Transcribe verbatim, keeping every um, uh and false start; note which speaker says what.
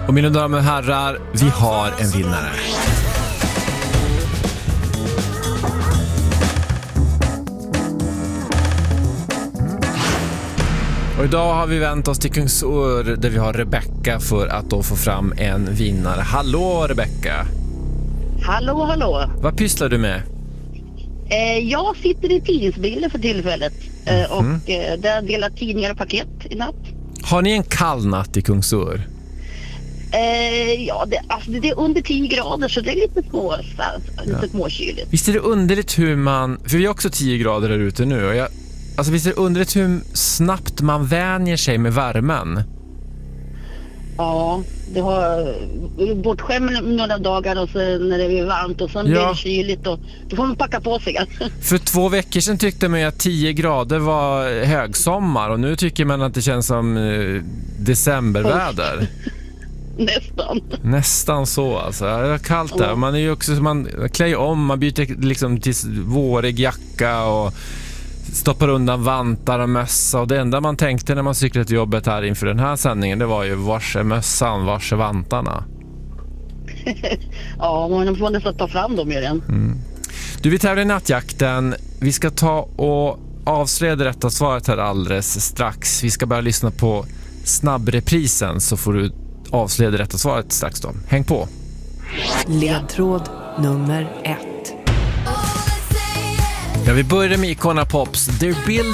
Speaker 1: Och mina damer och herrar, vi har en vinnare. Och idag har vi vänt oss till Kungsör där vi har Rebecka för att då få fram en vinnare. Hallå Rebecka!
Speaker 2: Hallå, hallå!
Speaker 1: Vad pysslar du med?
Speaker 2: Eh, jag sitter i tidningsbilen för tillfället eh, och mm. eh, där delar tidningar och paket i natt.
Speaker 1: Har ni en kall natt i Kungsör?
Speaker 2: Eh, ja, det, alltså, det är under tio grader så det är lite små, lite ja. småkyligt.
Speaker 1: Visst är det underligt hur man, för vi har också tio grader där ute nu och jag, alltså visst är det underligt hur snabbt man vänjer sig med värmen?
Speaker 2: Ja, det har bortskämd några dagar och sen när det är varmt och sen ja. blir det kyligt och då får man packa på sig.
Speaker 1: För två veckor sedan tyckte man att tio grader var högsommar och nu tycker man att det känns som eh, decemberväder.
Speaker 2: Nästan.
Speaker 1: Nästan så alltså. Det är kallt där. Man är ju också, man klär om, man byter liksom till vårig jacka och stoppar undan vantar och mössa och det enda man tänkte när man cyklade till jobbet här inför den här sändningen, det var ju vars är mössan, vars är vantarna?
Speaker 2: Ja, man får nästan ta fram dem igen.
Speaker 1: Mm. Du, vi tävlar i nattjakten. Vi ska ta och avslöja det rätta svaret här alldeles strax. Vi ska bara lyssna på snabbreprisen så får du avslöja det rätta svaret strax då. Häng på!
Speaker 3: Ledtråd nummer ett.
Speaker 1: Ja, vi börjar med Icona Pops. They're building